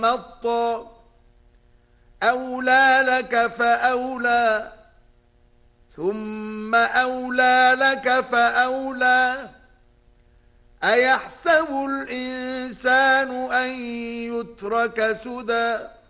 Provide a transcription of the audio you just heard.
مطا أولى لك فأولى ثم أولى لك فأولى أيحسب الإنسان أن يترك سدى